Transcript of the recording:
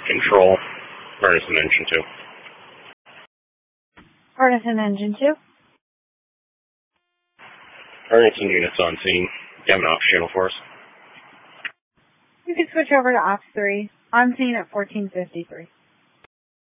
Control. Artisan Engine 2. Artisan Engine 2. Artisan units on scene. You have an ops channel for us? You can switch over to Ops 3. On scene at 1453.